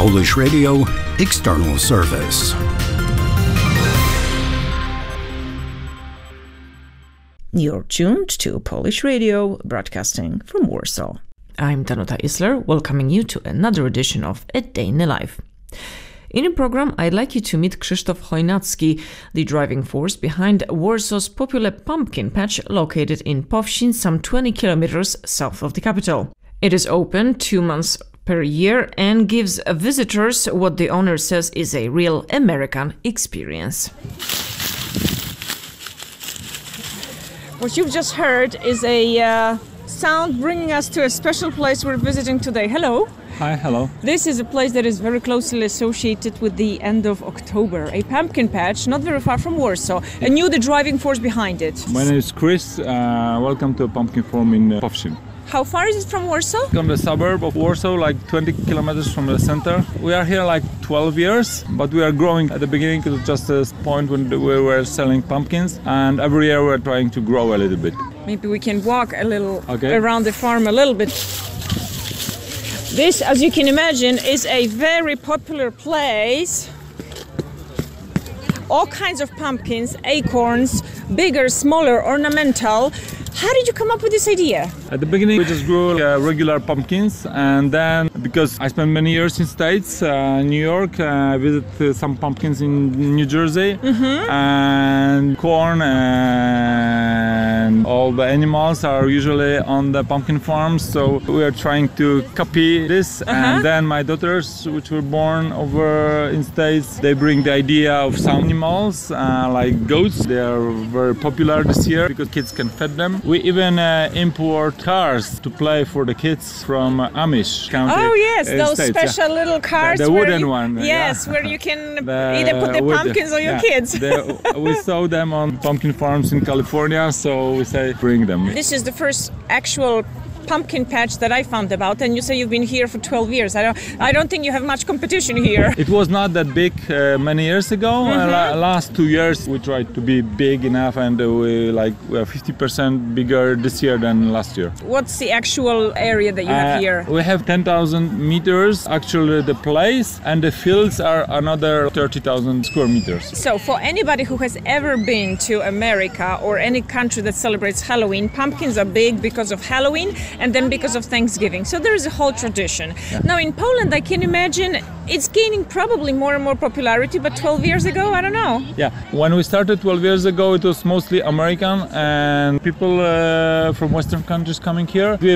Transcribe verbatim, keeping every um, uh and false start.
Polish Radio External Service. You're tuned to Polish Radio, broadcasting from Warsaw. I'm Danuta Isler, welcoming you to another edition of A Day in the Life. In the program, I'd like you to meet Krzysztof Chojnacki, the driving force behind Warsaw's popular pumpkin patch located in Powszyn, some twenty kilometers south of the capital. It is open two months per year and gives visitors what the owner says is a real American experience. What you've just heard is a uh, sound bringing us to a special place we're visiting today. Hello. Hi, hello. This is a place that is very closely associated with the end of October. A pumpkin patch, not very far from Warsaw. And you, the driving force behind it. My name is Chris. Uh, welcome to a pumpkin farm in uh, Powszyn. How far is it from Warsaw? On the suburb of Warsaw, like twenty kilometers from the center. We are here like twelve years, but we are growing. At the beginning, it was just a point when we were selling pumpkins, and every year we're trying to grow a little bit. Maybe we can walk a little okay. around the farm a little bit. This, as you can imagine, is a very popular place. All kinds of pumpkins, acorns, bigger, smaller, ornamental. How did you come up with this idea? At the beginning, we just grew uh, regular pumpkins, and then because I spent many years in States, uh, New York, uh, I visited uh, some pumpkins in New Jersey, mm-hmm. and corn and all the animals are usually on the pumpkin farms. So we are trying to copy this, uh-huh. and then my daughters, which were born over in States, they bring the idea of some animals uh, like goats. They are very popular this year because kids can feed them. We even uh, import cars to play for the kids from uh, Amish County. Oh yes, uh, those States, special yeah. little cars. The, the where wooden you, one. Yes, yeah. where you can the either put the pumpkins wood, or your yeah. kids. the, we saw them on pumpkin farms in California, so we say bring them. This is the first actual pumpkin patch that I found about, and you say you've been here for twelve years. I don't I don't think you have much competition here. It was not that big uh, many years ago. Mm-hmm. uh, la- last two years we tried to be big enough, and uh, we like we are fifty percent bigger this year than last year. What's the actual area that you have uh, here? We have ten thousand meters actually the place, and the fields are another thirty thousand square meters. So for anybody who has ever been to America or any country that celebrates Halloween, pumpkins are big because of Halloween and then because of Thanksgiving. So there is a whole tradition. Yeah. Now in Poland, I can imagine it's gaining probably more and more popularity, but twelve years ago, I don't know. Yeah, when we started twelve years ago, it was mostly American and people uh, from Western countries coming here. We